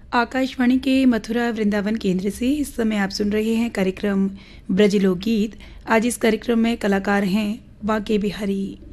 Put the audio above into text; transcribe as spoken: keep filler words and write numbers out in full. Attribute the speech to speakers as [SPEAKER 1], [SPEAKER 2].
[SPEAKER 1] आकाशवाणी के मथुरा वृंदावन केंद्र से इस समय आप सुन रहे हैं कार्यक्रम ब्रज लोक गीत। आज इस कार्यक्रम में कलाकार हैं बांके बिहारी।